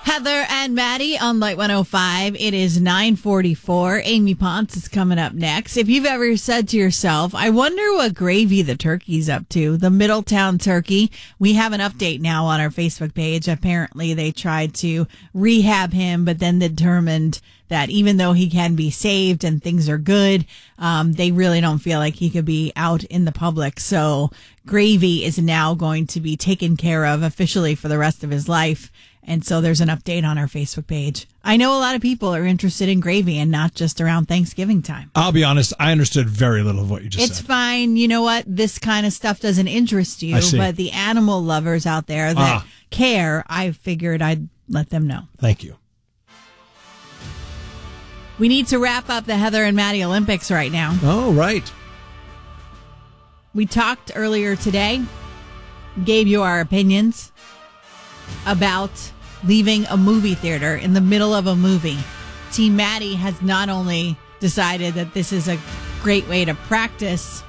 Heather and Maddie on Light 105. It is 9:44. Amy Ponce is coming up next. If you've ever said to yourself, I wonder what Gravy the turkey's up to, the Middletown turkey, we have an update now on our Facebook page. Apparently they tried to rehab him, but then determined that even though he can be saved and things are good, they really don't feel like he could be out in the public. So Gravy is now going to be taken care of officially for the rest of his life. And so there's an update on our Facebook page. I know a lot of people are interested in Gravy and not just around Thanksgiving time. I'll be honest, I understood very little of what you just said. It's fine. You know what? This kind of stuff doesn't interest you, but the animal lovers out there that care, I figured I'd let them know. Thank you. We need to wrap up the Heather and Maddie Olympics right now. Oh, right. We talked earlier today, gave you our opinions about leaving a movie theater in the middle of a movie. Team Maddie has not only decided that this is a great way to practice,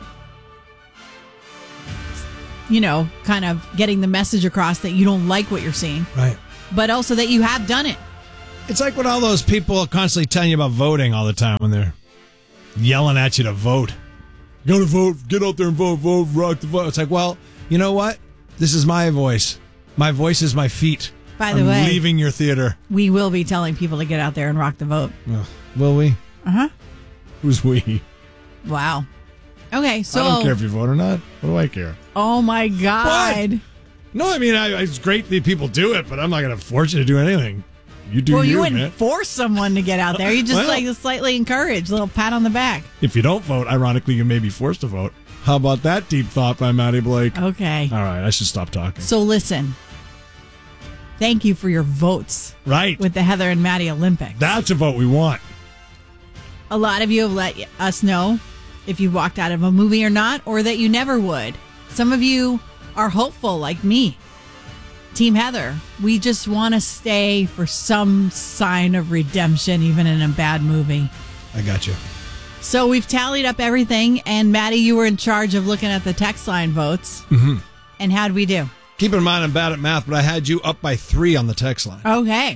you know, kind of getting the message across that you don't like what you're seeing. Right. But also that you have done it. It's like when all those people are constantly telling you about voting all the time when they're yelling at you to vote. You gotta vote, get out there and vote, rock the vote. It's like, well, you know what? This is my voice. My voice is my feet. By the way, I'm leaving your theater. We will be telling people to get out there and rock the vote. Will we? Uh-huh. Who's we? Wow. Okay, so... I don't care if you vote or not. What do I care? Oh, my God. What? No, I mean, it's great that people do it, but I'm not going to force you to do anything. You do well, you man. wouldn't force someone to get out there. You just slightly encourage, a little pat on the back. If you don't vote, ironically, you may be forced to vote. How about that deep thought by Maddie Blake? Okay. All right, I should stop talking. So listen. Thank you for your votes. Right. With the Heather and Maddie Olympics. That's a vote we want. A lot of you have let us know if you walked out of a movie or not, or that you never would. Some of you are hopeful like me. Team Heather, we just want to stay for some sign of redemption, even in a bad movie. I got you. So we've tallied up everything, and Maddie, you were in charge of looking at the text line votes. Mm-hmm. And how'd we do? Keep in mind I'm bad at math, but I had you up by 3 on the text line. Okay.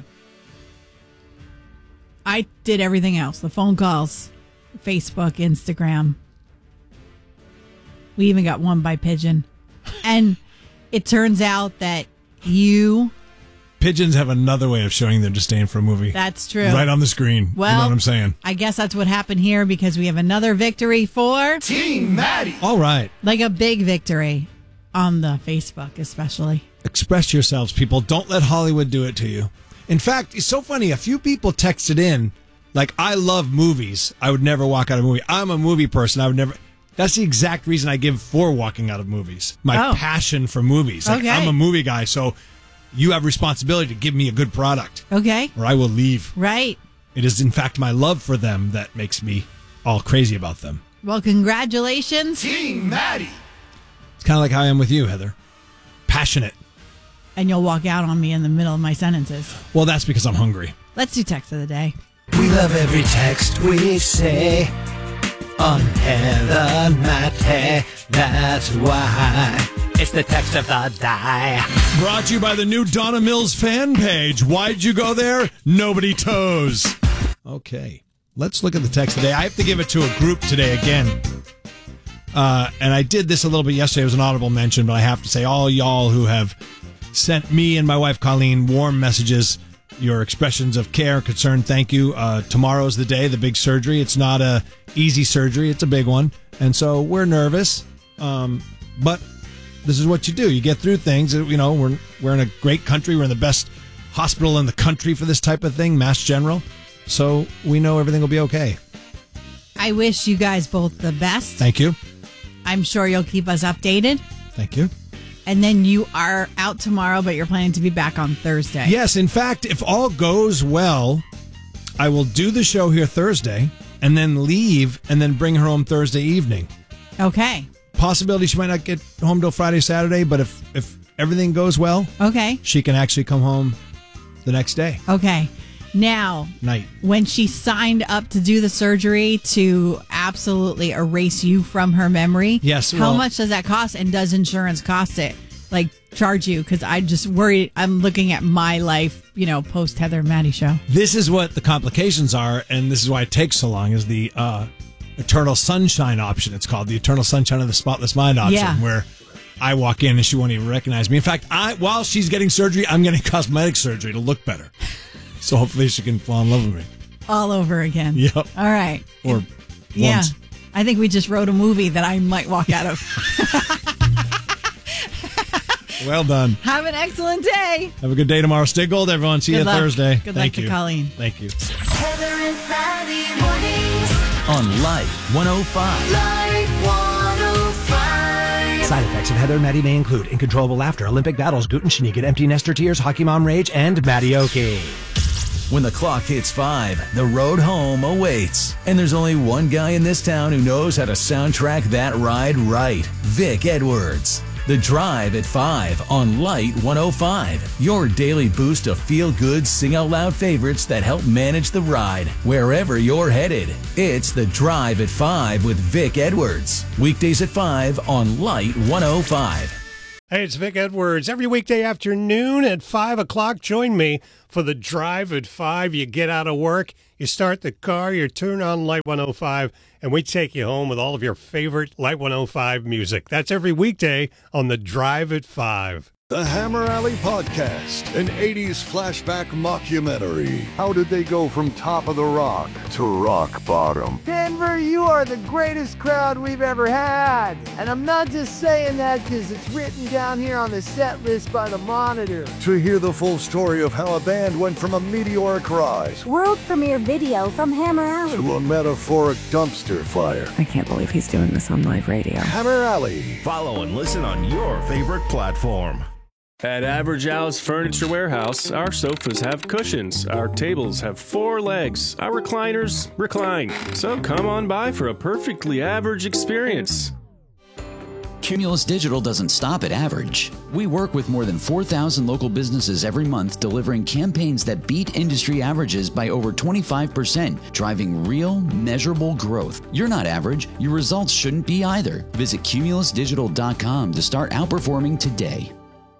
I did everything else. The phone calls, Facebook, Instagram. We even got one by pigeon. And it turns out that pigeons have another way of showing their disdain for a movie. That's true. Right on the screen. Well, you know what I'm saying? I guess that's what happened here because we have another victory for Team Maddie. All right. Like a big victory on the Facebook especially. Express yourselves, people. Don't let Hollywood do it to you. In fact, it's so funny. A few people texted in, like, I love movies. I would never walk out of a movie. I'm a movie person. I would never... That's the exact reason I give for walking out of movies. My passion for movies. Like, I'm a movie guy, so you have responsibility to give me a good product. Okay. Or I will leave. Right. It is, in fact, my love for them that makes me all crazy about them. Well, congratulations. Team Maddie. It's kind of like how I am with you, Heather. Passionate. And you'll walk out on me in the middle of my sentences. Well, that's because I'm hungry. Let's do text of the day. We love every text we say on Heather and Maddie. That's why it's the text of the day. Brought to you by the new Donna Mills fan page. Why'd you go there? Nobody toes. Okay, let's look at the text today. I have to give it to a group today again. And I did this a little bit yesterday. It was an audible mention, but I have to say, all y'all who have sent me and my wife Colleen warm messages, your expressions of care and concern, thank you. Tomorrow's the day, the big surgery. It's not a easy surgery. It's a big one. And so we're nervous. But this is what you do. You get through things. You know, we're in a great country. We're in the best hospital in the country for this type of thing, Mass General. So we know everything will be okay. I wish you guys both the best. Thank you. I'm sure you'll keep us updated. Thank you. And then you are out tomorrow, but you're planning to be back on Thursday. Yes, in fact, if all goes well, I will do the show here Thursday and then leave and then bring her home Thursday evening. Okay. Possibility she might not get home till Friday, Saturday, but if everything goes well, okay, she can actually come home the next day. Okay. Now, when she signed up to do the surgery to absolutely erase you from her memory, yes, how much does that cost, and does insurance cost it? charge you because I just worry. I'm looking at my life, post Heather and Maddie show. This is what the complications are, and this is why it takes so long, is the Eternal Sunshine option. It's called the Eternal Sunshine of the Spotless Mind option, where I walk in and she won't even recognize me. In fact, while she's getting surgery, I'm getting cosmetic surgery to look better. So hopefully she can fall in love with me. All over again. Yep. All right. Or yeah. once. I think we just wrote a movie that I might walk out of. Well done. Have an excellent day. Have a good day tomorrow. Stay gold, everyone. See you Thursday. Good luck to Colleen. Thank you. Heather and Maddie mornings On Light 105. Light 105. Side effects of Heather and Maddie may include incontrollable laughter, Olympic battles, gluten sneak, empty nester tears, hockey mom rage, and Maddie-oki. When the clock hits 5, the road home awaits. And there's only one guy in this town who knows how to soundtrack that ride right. Vic Edwards. The Drive at 5 on Light 105. Your daily boost of feel-good, sing-out-loud favorites that help manage the ride wherever you're headed. It's The Drive at 5 with Vic Edwards. Weekdays at 5 on Light 105. Hey, it's Vic Edwards. Every weekday afternoon at 5 o'clock, join me for The Drive at 5. You get out of work, you start the car, you turn on Light 105, and we take you home with all of your favorite Light 105 music. That's every weekday on The Drive at 5. The Hammer Alley Podcast, an 80s flashback mockumentary. How did they go from top of the rock to rock bottom? Denver, you are the greatest crowd we've ever had. And I'm not just saying that because it's written down here on the set list by the Monitor. To hear the full story of how a band went from a meteoric rise World premiere video from Hammer Alley to a metaphoric dumpster fire. I can't believe he's doing this on live radio. Hammer Alley. Follow and listen on your favorite platform. At Average Al's Furniture Warehouse, our sofas have cushions, our tables have 4 legs, our recliners recline. So come on by for a perfectly average experience. Cumulus Digital doesn't stop at average. We work with more than 4,000 local businesses every month, delivering campaigns that beat industry averages by over 25%, driving real, measurable growth. You're not average. Your results shouldn't be either. Visit cumulusdigital.com to start outperforming today.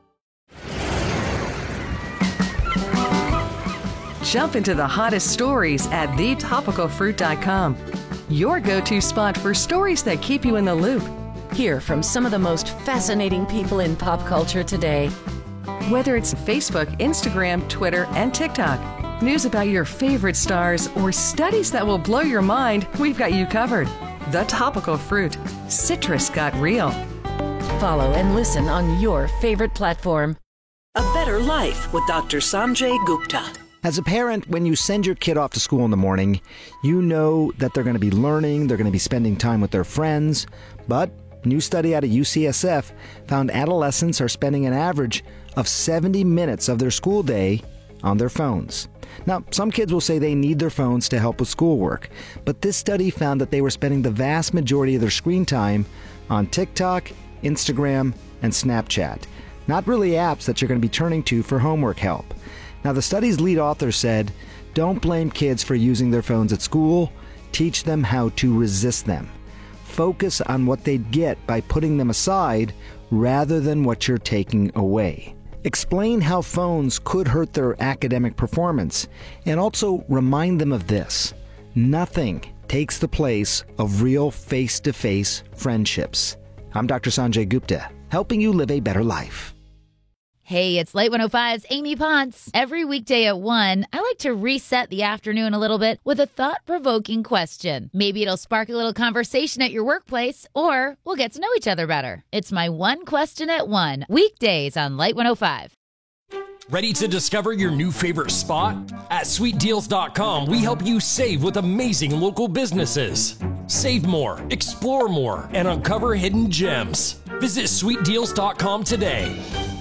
Jump into the hottest stories at thetopicalfruit.com. Your go-to spot for stories that keep you in the loop. Hear from some of the most fascinating people in pop culture today. Whether it's Facebook, Instagram, Twitter, and TikTok, news about your favorite stars, or studies that will blow your mind, we've got you covered. The Topical Fruit. Citrus got real. Follow and listen on your favorite platform. A Better Life with Dr. Sanjay Gupta. As a parent, when you send your kid off to school in the morning, you know that they're going to be learning, they're going to be spending time with their friends. But a new study out of UCSF found adolescents are spending an average of 70 minutes of their school day on their phones. Now, some kids will say they need their phones to help with schoolwork, but this study found that they were spending the vast majority of their screen time on TikTok, Instagram, and Snapchat. Not really apps that you're going to be turning to for homework help. Now, the study's lead author said, don't blame kids for using their phones at school. Teach them how to resist them. Focus on what they'd get by putting them aside rather than what you're taking away. Explain how phones could hurt their academic performance, and also remind them of this. Nothing takes the place of real face-to-face friendships. I'm Dr. Sanjay Gupta, helping you live a better life. Hey, it's Light 105's Amy Ponce. Every weekday at 1, I like to reset the afternoon a little bit with a thought-provoking question. Maybe it'll spark a little conversation at your workplace, or we'll get to know each other better. It's my One Question at 1, weekdays on Light 105. Ready to discover your new favorite spot? At sweetdeals.com, we help you save with amazing local businesses. Save more, explore more, and uncover hidden gems. Visit sweetdeals.com today.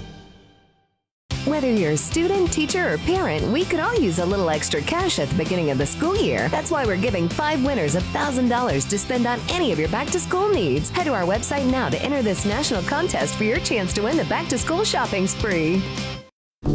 Whether you're a student, teacher, or parent, we could all use a little extra cash at the beginning of the school year. That's why we're giving 5 winners $1,000 to spend on any of your back-to-school needs. Head to our website now to enter this national contest for your chance to win the back-to-school shopping spree.